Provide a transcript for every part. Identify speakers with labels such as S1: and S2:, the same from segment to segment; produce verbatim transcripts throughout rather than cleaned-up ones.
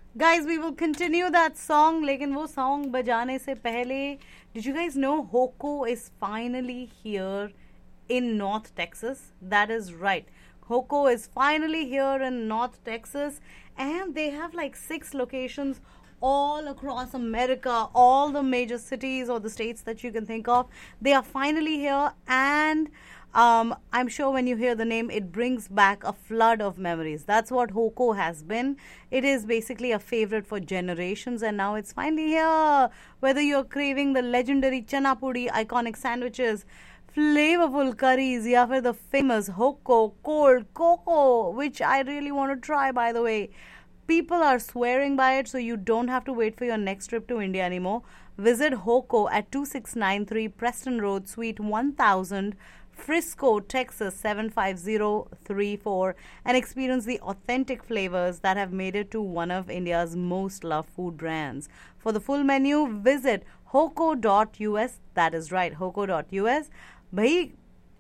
S1: Guys, we will continue that song. लेकिन वो song बजाने से पहले, did you guys know Hoko is finally here in North Texas? That is right. Hoko is finally here in North Texas, and they have like six locations all across America, all the major cities or the states that you can think of. They are finally here, and um, I'm sure when you hear the name, it brings back a flood of memories. That's what Hoko has been. It is basically a favorite for generations, and now it's finally here. Whether you're craving the legendary chana puri, iconic sandwiches, flavorful curries, या फिर the famous Hoko cold cocoa, which I really want to try, by the way. People are swearing by it, so you don't have to wait for your next trip to India anymore. Visit Hoko at two six nine three Preston Road, Suite one thousand, Frisco, Texas seven five zero three four, and experience the authentic flavors that have made it to one of India's most loved food brands. For the full menu, visit hoko dot u s. That is right, hoko dot u s. भाई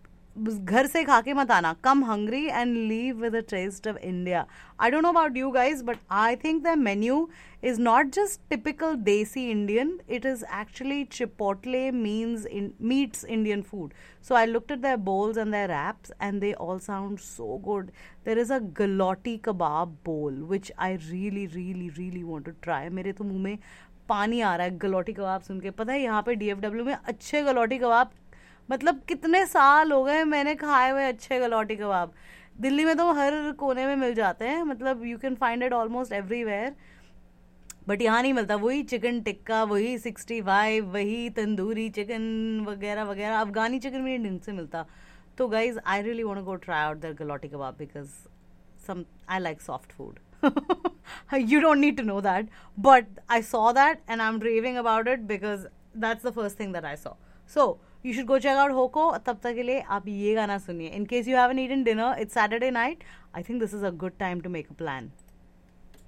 S1: घर से खा के मत आना. Come hungry and leave with a taste of India. I don't know about you guys, but I think their menu is not just typical Desi Indian. It is actually Chipotle means in, meets Indian food. So I looked at their bowls and their wraps, and they all sound so good. There is a galotti kebab bowl, which I really, really, really want to try. मेरे तो मुंह में पानी आ रहा है गलोटी कबाब सुन के. पता है यहाँ पे डी एफ डब्ल्यू में अच्छे गलोटी कबाब, मतलब कितने साल हो गए मैंने खाए हुए अच्छे गलौटी कबाब. दिल्ली में तो हर कोने में मिल जाते हैं, मतलब you can find it almost everywhere, but यहाँ नहीं मिलता. वही चिकन टिक्का, वही सिक्सटी फाइव, वही तंदूरी चिकन वगैरह वगैरह. अफगानी चिकन भी ढंग से मिलता. तो guys I really want to go try out that galouti kebab because some I like soft food. You don't need to know that, but I saw that and I'm raving about it because that's the first thing that I saw. So you should go check out Hoko. तब तक के लिए आप ये गाना सुनिए. In case you haven't eaten dinner, it's Saturday night. I think this is a good time to make a plan.